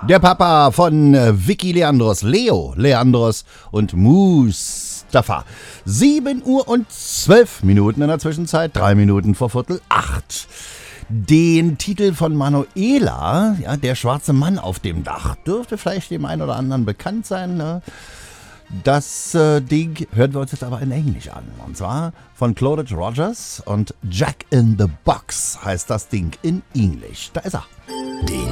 Der Papa von Vicky Leandros, Leo Leandros und Mustafa. 7 Uhr und 12 Minuten in der Zwischenzeit, 3 Minuten vor 7:45. Den Titel von Manuela, ja, Der schwarze Mann auf dem Dach, dürfte vielleicht dem einen oder anderen bekannt sein. Ne? Das Ding hören wir uns jetzt aber in Englisch an. Und zwar von Claudette Rogers und Jack in the Box heißt das Ding in Englisch. Da ist er.